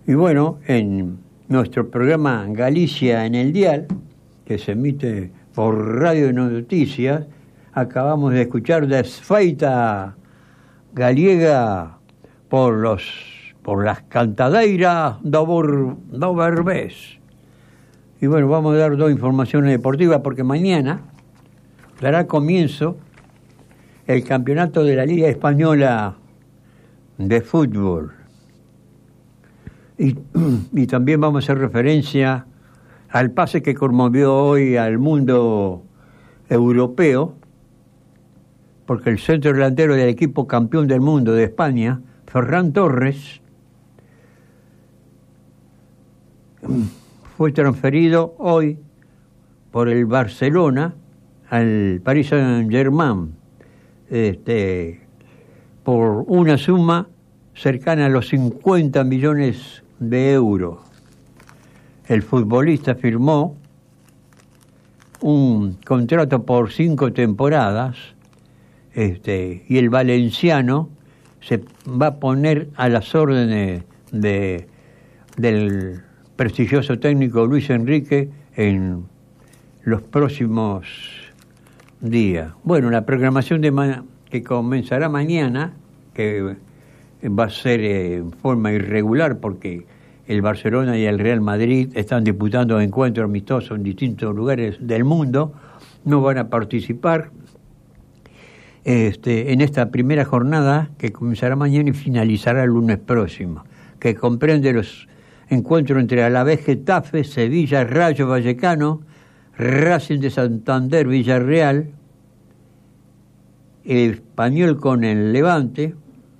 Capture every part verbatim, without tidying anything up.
Y bueno, en nuestro programa Galicia en el Dial, que se emite por Radio Noticias, acabamos de escuchar Desfeita Galega por los por las cantadeiras do, Bur, do Berbés. Y bueno, vamos a dar dos informaciones deportivas porque mañana dará comienzo el campeonato de la Liga Española de Fútbol. Y, y también vamos a hacer referencia al pase que conmovió hoy al mundo europeo, porque el centro delantero del equipo campeón del mundo de España, Ferran Torres, fue transferido hoy por el Barcelona al Paris Saint-Germain, este, por una suma cercana a los cincuenta millones de euros. El futbolista firmó un contrato por cinco temporadas, este, y el valenciano se va a poner a las órdenes de, del prestigioso técnico Luis Enrique en los próximos días. Bueno, la programación de ma- que comenzará mañana, que va a ser en forma irregular porque el Barcelona y el Real Madrid están disputando encuentros amistosos en distintos lugares del mundo, no van a participar este, en esta primera jornada que comenzará mañana y finalizará el lunes próximo, que comprende los encuentros entre Alavés, Getafe, Sevilla, Rayo Vallecano, Racing de Santander, Villarreal, el Español con el Levante,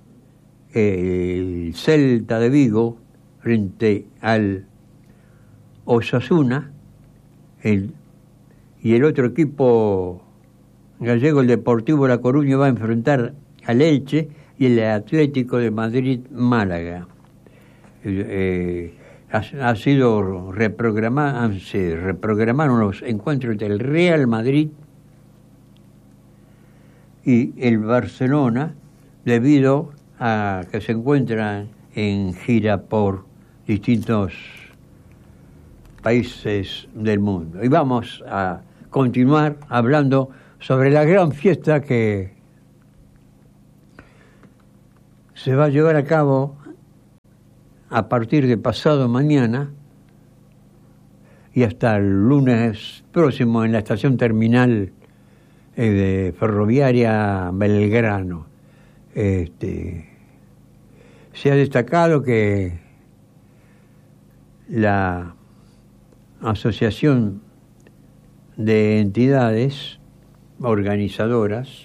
el Celta de Vigo frente al Osasuna, el, y el otro equipo gallego, el Deportivo La Coruña, va a enfrentar al Elche y el Atlético de Madrid Málaga. Eh, ha, ha sido reprogramado, se reprogramaron los encuentros entre el Real Madrid y el Barcelona debido a que se encuentran en gira por distintos países del mundo. Y vamos a continuar hablando sobre la gran fiesta que se va a llevar a cabo a partir de pasado mañana y hasta el lunes próximo en la estación terminal eh, de ferroviaria Belgrano. Este, se ha destacado que la Asociación de Entidades Organizadoras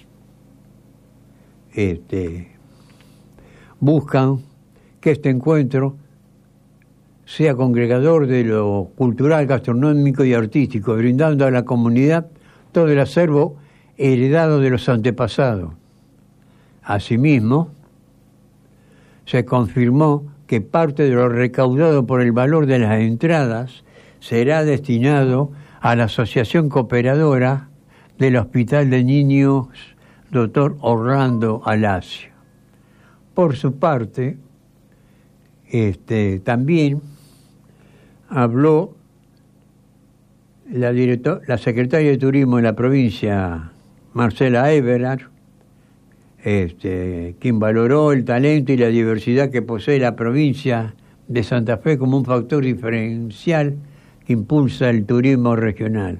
este, buscan que este encuentro sea congregador de lo cultural, gastronómico y artístico, brindando a la comunidad todo el acervo heredado de los antepasados. Asimismo, se confirmó que parte de lo recaudado por el valor de las entradas será destinado a la Asociación Cooperadora del Hospital de Niños doctor Orlando Alacio. Por su parte, este, también habló la, director, la secretaria de Turismo de la provincia, Marcela Everard, Este, quien valoró el talento y la diversidad que posee la provincia de Santa Fe como un factor diferencial que impulsa el turismo regional.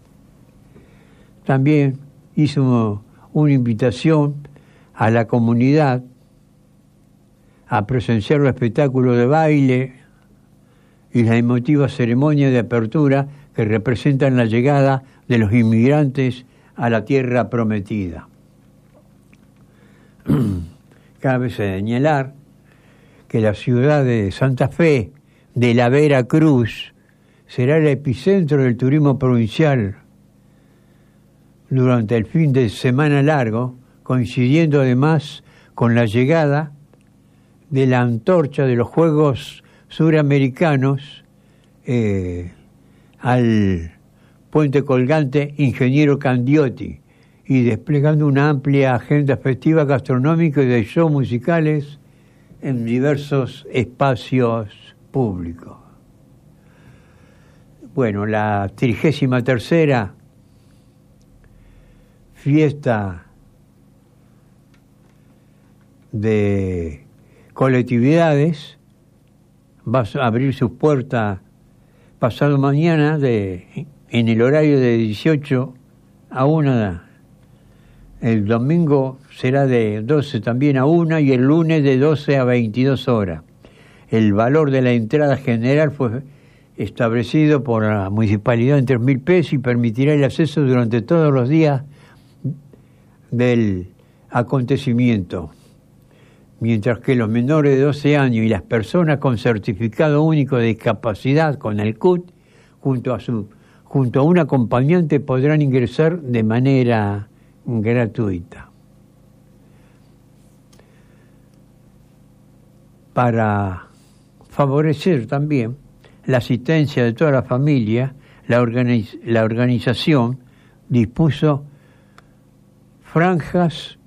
También hizo una invitación a la comunidad a presenciar los espectáculos de baile y la emotiva ceremonia de apertura que representan la llegada de los inmigrantes a la tierra prometida. Cabe señalar que la ciudad de Santa Fe de la Vera Cruz será el epicentro del turismo provincial durante el fin de semana largo, coincidiendo además con la llegada de la antorcha de los Juegos Suramericanos eh, al puente colgante Ingeniero Candioti, y desplegando una amplia agenda festiva, gastronómica y de shows musicales en diversos espacios público. Bueno, la trigésima tercera fiesta de colectividades va a abrir sus puertas pasado mañana de, en el horario de dieciocho a una. El domingo será de doce también a una y el lunes de doce a veintidós horas. El valor de la entrada general fue establecido por la municipalidad en tres mil pesos y permitirá el acceso durante todos los días del acontecimiento. Mientras que los menores de doce años y las personas con certificado único de discapacidad con el C U T, junto a, su, junto a un acompañante, podrán ingresar de manera gratuita. Para favorecer también la asistencia de toda la familia, la, organiz- la organización dispuso franjas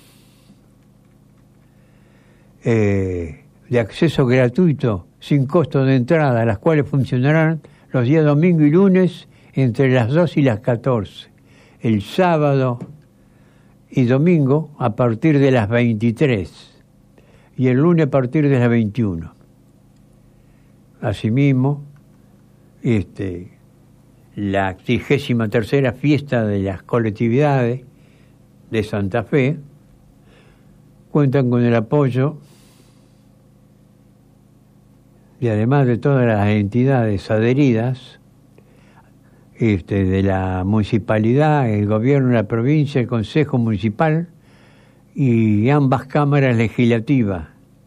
eh, de acceso gratuito sin costo de entrada, las cuales funcionarán los días domingo y lunes entre las dos y las catorce, el sábado y domingo a partir de las veintitrés y el lunes a partir de las veintiuna. Asimismo, este, la trigésima tercera fiesta de las colectividades de Santa Fe cuentan con el apoyo y además de todas las entidades adheridas, este, de la municipalidad, el gobierno de la provincia, el consejo municipal y ambas cámaras legislativas,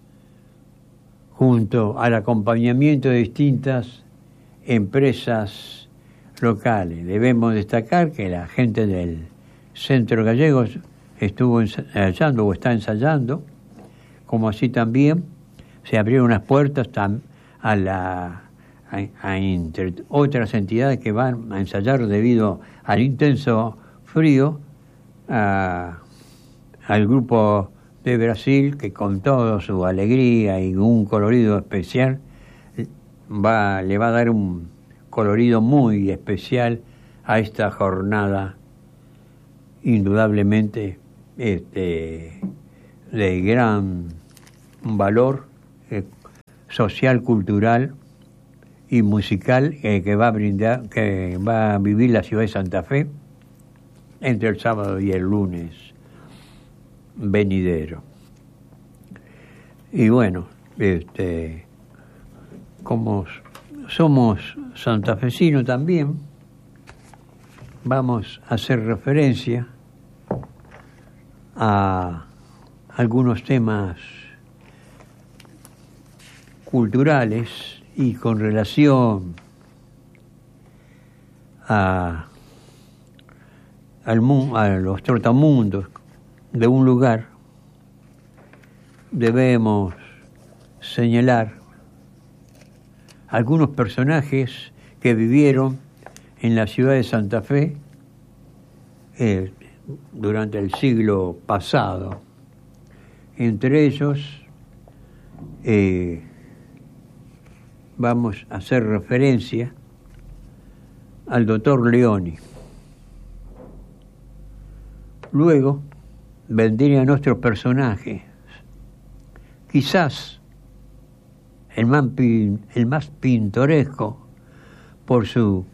junto al acompañamiento de distintas empresas locales. Debemos destacar que la gente del Centro Gallego estuvo ensayando o está ensayando, como así también se abrieron unas puertas a la a, a entre otras entidades que van a ensayar debido al intenso frío, a, al grupo de Brasil, que con toda su alegría y un colorido especial va, le va a dar un colorido muy especial a esta jornada, indudablemente este, de gran valor eh, social, cultural y musical eh, que va a brindar, que va a vivir la ciudad de Santa Fe entre el sábado y el lunes venidero. Y bueno, este, como somos santafesinos también, vamos a hacer referencia a algunos temas culturales y con relación a, al, a los trotamundos de un lugar. Debemos señalar algunos personajes que vivieron en la ciudad de Santa Fe eh, durante el siglo pasado. Entre ellos eh, vamos a hacer referencia al doctor Leoni. Luego vendrían nuestros personajes, quizás el más, el más pintoresco por su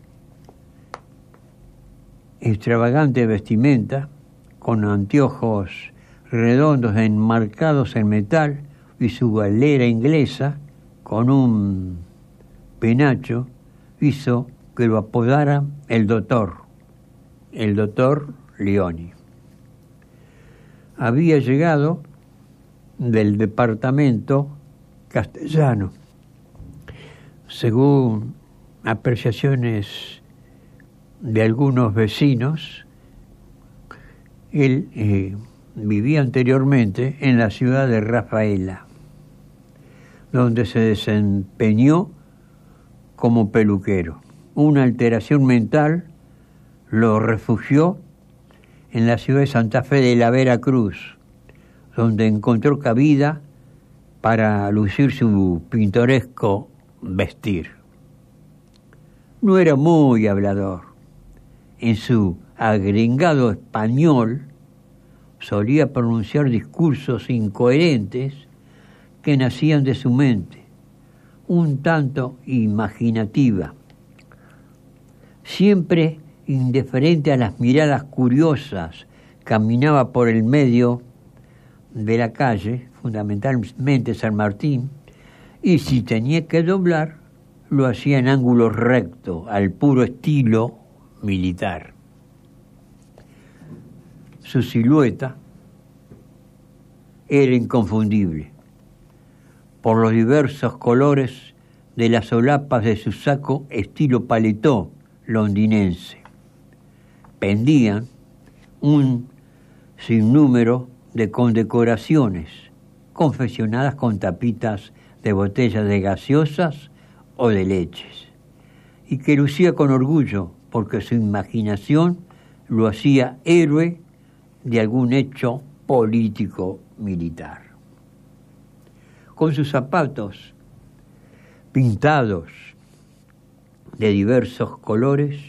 extravagante vestimenta, con anteojos redondos enmarcados en metal y su galera inglesa con un penacho, hizo que lo apodaran el doctor, el doctor Leoni. Había llegado del departamento castellano. Según apreciaciones de algunos vecinos, él eh, vivía anteriormente en la ciudad de Rafaela, donde se desempeñó como peluquero. Una alteración mental lo refugió en la ciudad de Santa Fe de la Veracruz, donde encontró cabida para lucir su pintoresco vestir. No era muy hablador. En su agringado español solía pronunciar discursos incoherentes que nacían de su mente, un tanto imaginativa. Siempre indiferente a las miradas curiosas, caminaba por el medio de la calle, fundamentalmente San Martín, y si tenía que doblar, lo hacía en ángulo recto, al puro estilo militar. Su silueta era inconfundible por los diversos colores de las solapas de su saco estilo paletó londinense. Pendían un sinnúmero de condecoraciones confeccionadas con tapitas de botellas de gaseosas o de leches, y que lucía con orgullo porque su imaginación lo hacía héroe de algún hecho político militar. Con sus zapatos pintados de diversos colores,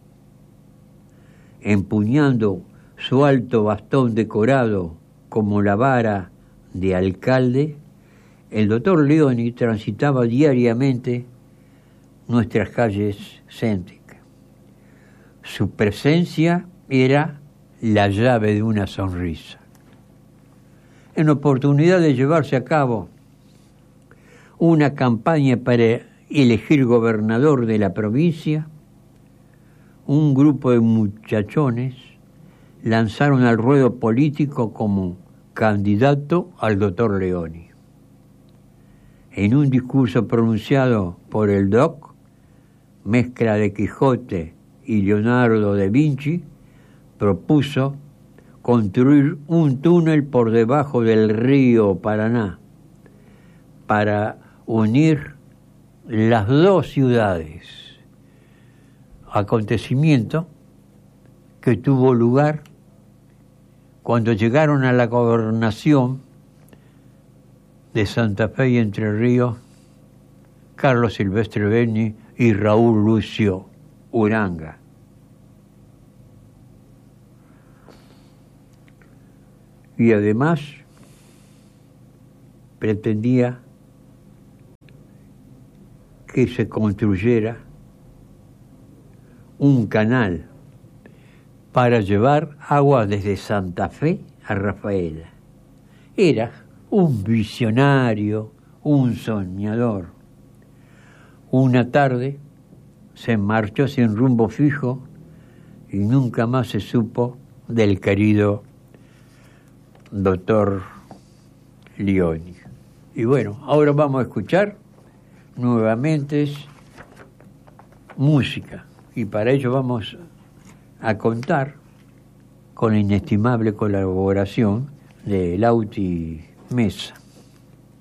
empuñando su alto bastón decorado como la vara de alcalde, el doctor Leoni transitaba diariamente nuestras calles céntricas. Su presencia era la llave de una sonrisa. En oportunidad de llevarse a cabo una campaña para elegir gobernador de la provincia, un grupo de muchachones lanzaron al ruedo político como candidato al doctor Leoni. En un discurso pronunciado por el doc, mezcla de Quijote y Leonardo da Vinci, propuso construir un túnel por debajo del río Paraná para unir las dos ciudades, acontecimiento que tuvo lugar cuando llegaron a la gobernación de Santa Fe y Entre Ríos Carlos Silvestre Beni y Raúl Lucio Uranga. Y además pretendía que se construyera un canal para llevar agua desde Santa Fe a Rafaela. Era un visionario, un soñador. Una tarde se marchó sin rumbo fijo y nunca más se supo del querido doctor Leoni. Y bueno, ahora vamos a escuchar nuevamente música, y para ello vamos a contar con la inestimable colaboración de Lauti Mesa.